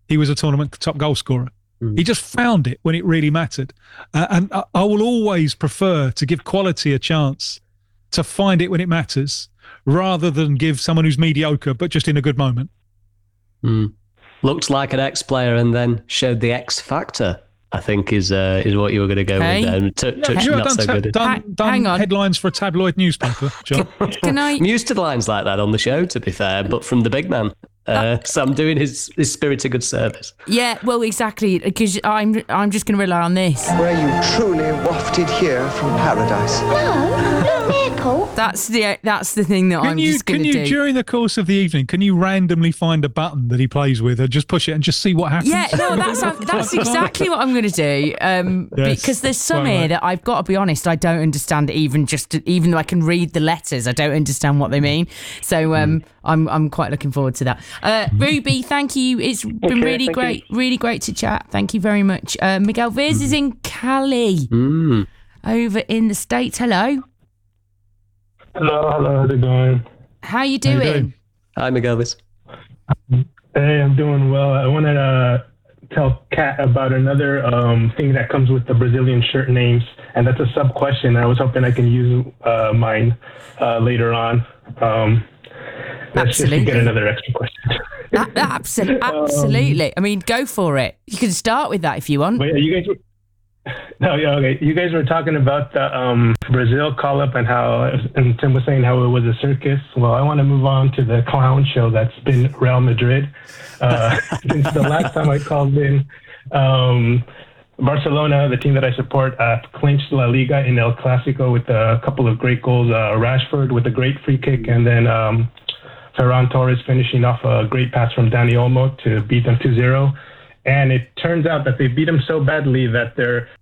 he was a tournament top goal scorer. He just found it when it really mattered. And I will always prefer to give quality a chance to find it when it matters rather than give someone who's mediocre but just in a good moment. Looked like an ex-player and then showed the X factor, I think is what you were going to go with there. Done headlines for a tabloid newspaper, John. I'm used to the lines like that on the show, to be fair, but from the big man. So I'm doing his spirit a good service. Yeah, well, exactly, because I'm just going to rely on this. Were you truly wafted here from paradise? No, miracle. That's the thing that I'm just going to do. During the course of the evening, can you randomly find a button that he plays with and just push it and just see what happens? Yeah, no, that's exactly what I'm going to do. Yes, because there's some here that I've got to be honest, I don't understand. Even though I can read the letters, I don't understand what they mean. So I'm quite looking forward to that. Ruby, thank you. It's been really great to chat. Thank you very much. Miguel Viz is in Cali, over in the States. Hello. Hello. How's it going? How you doing? Hi, Miguel Viz. Hey, I'm doing well. I wanted to tell Kat about another thing that comes with the Brazilian shirt names, and that's a sub question. I was hoping I can use mine later on. That's just to get another extra question. Absolutely. I mean, go for it. You can start with that if you want. Wait, you guys okay. You guys were talking about the Brazil call-up and Tim was saying how it was a circus. Well, I want to move on to the clown show that's been Real Madrid. Since the last time I called in, Barcelona, the team that I support, clinched La Liga in El Clasico with a couple of great goals. Rashford with a great free kick, and then Ferran Torres finishing off a great pass from Dani Olmo to beat them 2-0. And it turns out that they beat them so badly that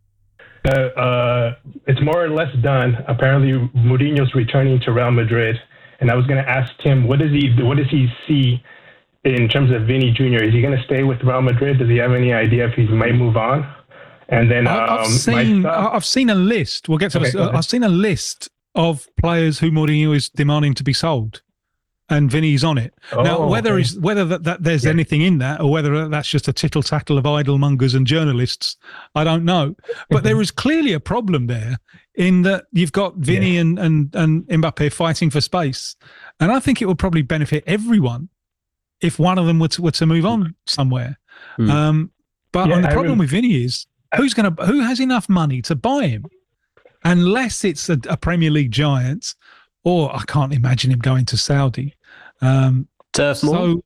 it's more or less done. Apparently, Mourinho's returning to Real Madrid. And I was going to ask Tim, what does he see in terms of Vini Jr.? Is he going to stay with Real Madrid? Does he have any idea if he might move on? And then I've seen a list. We'll get to this. I've seen a list of players who Mourinho is demanding to be sold, and Vinny's on it. Now, whether there's anything in that, or whether that's just a tittle tattle of idlemongers and journalists, I don't know. But there is clearly a problem there in that you've got Vinny and Mbappe fighting for space, and I think it would probably benefit everyone if one of them were to move on somewhere. But the problem with Vinny is who has enough money to buy him, unless it's a Premier League giant, or I can't imagine him going to Saudi. Turf Moor.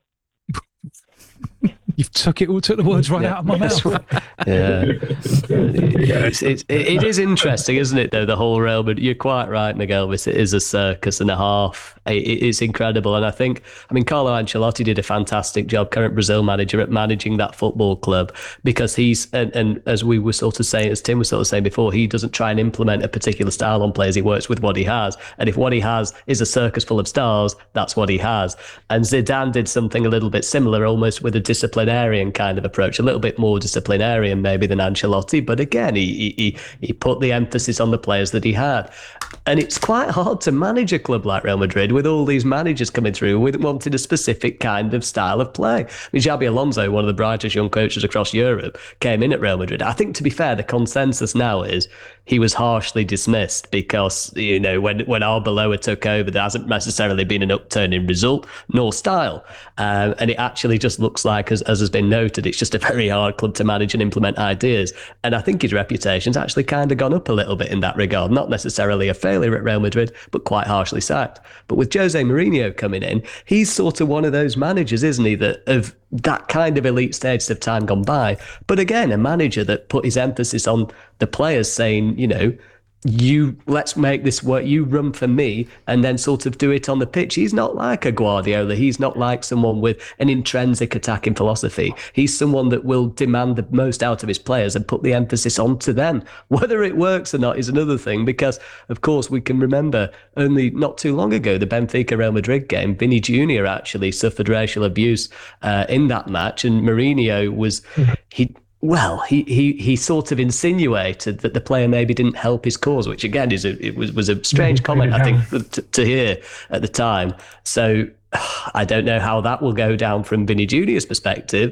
You took the words right out of my mouth. Yeah. It is interesting, isn't it, though, the whole realm? But you're quite right, Miguel. It is a circus and a half. It's incredible. And I think, Carlo Ancelotti did a fantastic job, current Brazil manager, at managing that football club, because he's, and as we were sort of saying, as Tim was sort of saying before, he doesn't try and implement a particular style on players. He works with what he has. And if what he has is a circus full of stars, that's what he has. And Zidane did something a little bit similar, almost with a disciplinarian kind of approach, a little bit more disciplinarian maybe than Ancelotti, but again he put the emphasis on the players that he had. And it's quite hard to manage a club like Real Madrid with all these managers coming through with wanting a specific kind of style of play. Xabi Alonso, one of the brightest young coaches across Europe, came in at Real Madrid. I think, to be fair, the consensus now is he was harshly dismissed because, when Arbeloa took over, there hasn't necessarily been an upturn in result nor style. And it actually just looks like, as has been noted, it's just a very hard club to manage and implement ideas. And I think his reputation's actually kind of gone up a little bit in that regard. Not necessarily a failure at Real Madrid, but quite harshly sacked. But with Jose Mourinho coming in, he's sort of one of those managers, isn't he, that of that kind of elite stages of time gone by. But again, a manager that put his emphasis on the players, saying, let's make this work, you run for me, and then sort of do it on the pitch. He's not like a Guardiola. He's not like someone with an intrinsic attacking philosophy. He's someone that will demand the most out of his players and put the emphasis onto them. Whether it works or not is another thing, because, of course, we can remember only not too long ago, the Benfica-Real Madrid game, Vini Jr. actually suffered racial abuse in that match, and Mourinho was... He sort of insinuated that the player maybe didn't help his cause, which again was a strange comment, I think, to hear at the time. So I don't know how that will go down from Vini Jr.'s perspective.